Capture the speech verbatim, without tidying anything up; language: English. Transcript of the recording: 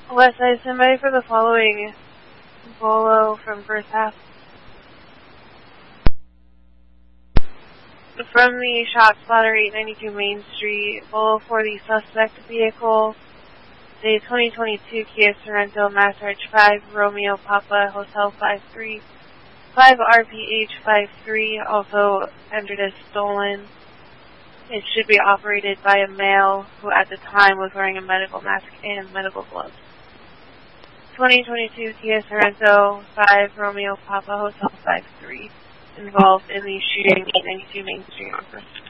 West Side, somebody for the following Bolo from first half. From the shot spotter, eight ninety-two Main Street, Bolo for the suspect vehicle, the twenty twenty-two Kia Sorento Massarge five, Romeo Papa, Hotel five three, five R P H five three, also entered as stolen. It should be operated by a male who at the time was wearing a medical mask and medical gloves. twenty twenty-two Kia Sorento five, Romeo Papa, Hotel five three, involved in the shooting at eight ninety-two Main Street on first.